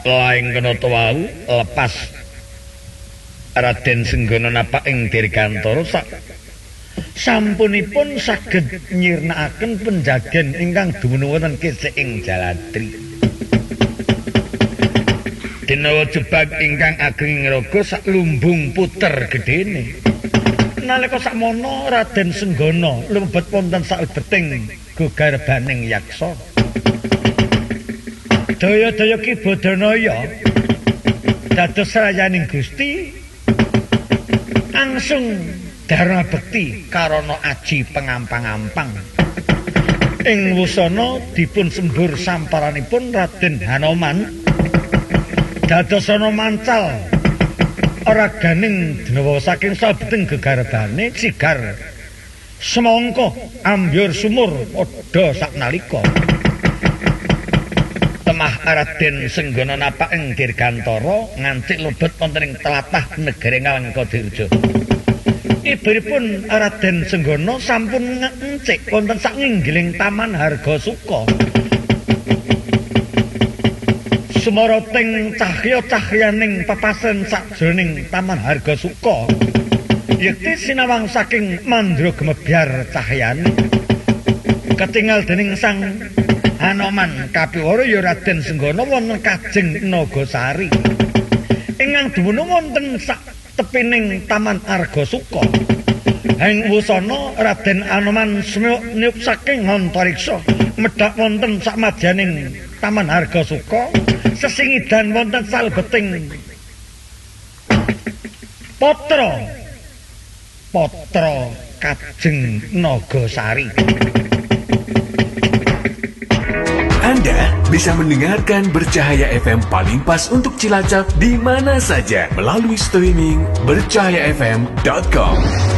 laing kenata wau lepas Raden Senggana napak ing dirgantara sampunipun saged nyirnakaken penjagen ingkang dumunung wonten Kecik ing Jaladri. Dinawa jebag ingkang ageng raga sak lumbung puter gedene. Nalika sakmono Raden Senggana lumebet wonten sabeting gegarbaning yaksa. Daya-daya Ki Badanaya dados rayaning Gusti langsung dharma bekti karana aji pengampang-ampang. Ing wusana dipun sembur samparanipun Raden Hanoman dadosana mancal ora ganing denawa saking sabeting gegarbane sigar semangka ambyur sumur padha saknalika. Temah Raden Senggana napak ing dirgantara ngancik lebet wonten ing tlatah negari Ngalengkadirja. Ibunipun Raden Senggana sampun ngancik wonten sakinggiling Taman Hargasuka. Sumarating cahya-cahyaning papasen sajroning Taman Hargasuka yekti sinawang saking mandra gemebyar cahyane ketingal dening Sang Hanoman kapiwara ya Raden Senggana wonten Kajeng Nagasari ingkang dumunung wonten sak tepining Taman Argasuka. Ing wusana Raden Hanoman niup saking antariksa medhak wonten sak madyaning Taman Argasuka sesingidan wonten salebeting Patra Kajeng Nagasari. Anda bisa mendengarkan Bercahaya FM paling pas untuk Cilacap di mana saja melalui streaming bercahayafm.com.